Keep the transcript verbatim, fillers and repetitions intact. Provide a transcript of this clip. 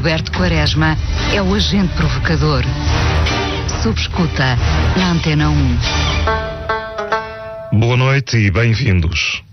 Herberto Quaresma é o agente provocador. Subescuta na Antena um. Boa noite e bem-vindos.